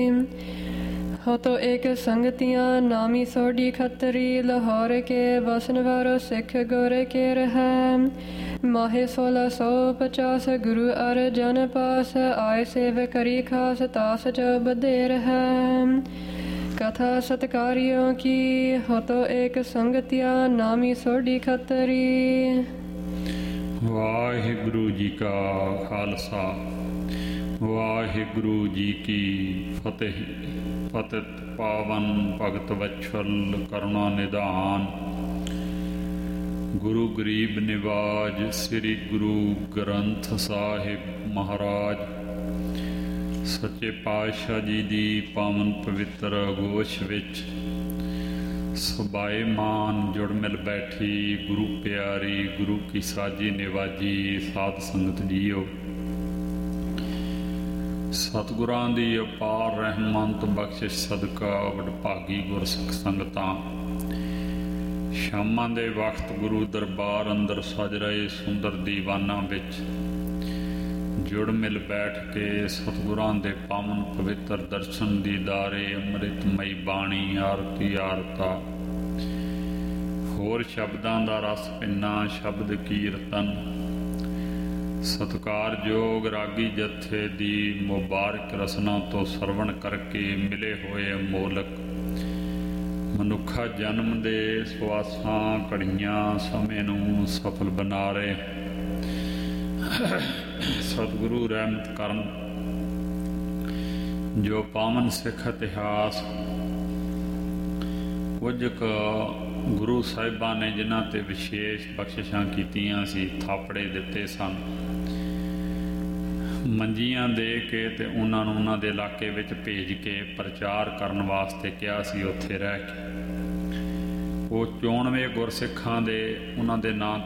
ਹੋ ਤੋ ਏਕ ਸੰਗਤੀਆਂ ਨਾਮੀ ਸੋਢੀ ਖੱਤਰੀ ਲਾਹੌਰ ਕੇ ਵਸਨ ਵਾਰੋ ਸਿੱਖ ਗੁਰ ਕੇ ਰਹਿ ਮਾਹੇ 1650 ਗੁਰੂ ਅਰਜਨ ਪਾਸ ਆਏ ਸੇਵ ਕਰੀ ਖਾਸ ਤਾਸ ਜੋ ਬਧੇ ਰਹਿ ਕਥਾ ਸਤਕਾਰਿयों की हो तो एक संगतिया नामी सोढ़ी खतरी। ਵਾਹਿਗੁਰੂ ਜੀ ਕਾ ਖਾਲਸਾ ਵਾਹਿਗੁਰੂ ਜੀ ਕੀ ਫਤਿਹ। ਪਤਿਤ ਪਾਵਨ ਭਗਤ ਵਛਲ ਕਰੁਣਾ ਨਿਧਾਨ ਗੁਰੂ ਗਰੀਬ ਨਿਵਾਜ ਸ੍ਰੀ ਗੁਰੂ ਗ੍ਰੰਥ ਸਾਹਿਬ ਮਹਾਰਾਜ ਸੱਚੇ ਪਾਤਸ਼ਾਹ ਜੀ ਦੀ ਪਾਵਨ ਪਵਿੱਤਰ ਗੋਸ਼ ਵਿੱਚ ਸਬਾਏਮਾਨ ਜੁੜ ਮਿਲ ਬੈਠੀ ਗੁਰੂ ਪਿਆਰੀ ਗੁਰੂ ਕੀ ਸਾਜੀ ਨਿਵਾਜੀ ਸਾਧ ਸੰਗਤ ਜੀਓ, ਸਤਿਗੁਰਾਂ ਦੀ ਅਪਾਰ ਰਹਿਮਤ ਬਖਸ਼ਿਸ਼ ਸਦਕਾ ਵਡਭਾਗੀ ਗੁਰਸਿੱਖ ਸੰਗਤਾਂ ਸ਼ਾਮਾਂ ਦੇ ਵਕਤ ਗੁਰੂ ਦਰਬਾਰ ਅੰਦਰ ਸਜ ਰਹੇ ਸੁੰਦਰ ਦੀਵਾਨਾਂ ਵਿੱਚ ਜੁੜ ਮਿਲ ਬੈਠ ਕੇ ਸਤਿਗੁਰਾਂ ਦੇ ਪਾਵਨ ਪਵਿੱਤਰ ਦਰਸ਼ਨ ਦੀਦਾਰੇ ਅੰਮ੍ਰਿਤਮਈ ਬਾਣੀ ਆਰਤੀ ਆਰਤਾ ਹੋਰ ਸ਼ਬਦਾਂ ਦਾ ਰਸ ਪਿੰਨਾ ਸ਼ਬਦ ਕੀਰਤਨ ਸਤਿਕਾਰਯੋਗ ਰਾਗੀ ਜਥੇ ਦੀ ਮੁਬਾਰਕ ਰਸਨਾ ਤੋਂ ਸਰਵਣ ਕਰਕੇ ਮਿਲੇ ਹੋਏ ਅਮੋਲਕ ਮਨੁੱਖਾ ਜਨਮ ਦੇ ਸਵਾਸਾਂ ਘੜੀਆਂ ਸਮੇਂ ਨੂੰ ਸਫਲ ਬਣਾ ਰਹੇ ਸਤਿਗੁਰੂ ਰਹਿਮਤ ਕਰਨ ਜੋ ਪਾਵਨ ਸਿੱਖ ਇਤਿਹਾਸ ਕੁਝ ਕੁ ਗੁਰੂ ਸਾਹਿਬਾਂ ਨੇ ਜਿਨ੍ਹਾਂ 'ਤੇ ਵਿਸ਼ੇਸ਼ ਬਖਸ਼ਿਸ਼ਾਂ ਕੀਤੀਆਂ ਸੀ, ਥਾਪੜੇ ਦਿੱਤੇ ਸਨ, ਮੰਜੀਆਂ ਦੇ ਕੇ ਅਤੇ ਉਹਨਾਂ ਨੂੰ ਉਹਨਾਂ ਦੇ ਇਲਾਕੇ ਵਿੱਚ ਭੇਜ ਕੇ ਪ੍ਰਚਾਰ ਕਰਨ ਵਾਸਤੇ ਕਿਹਾ ਸੀ। ਉੱਥੇ ਰਹਿ ਕੇ ਉਹ 94 ਗੁਰਸਿੱਖਾਂ ਦੇ ਉਹਨਾਂ ਦੇ ਨਾਂ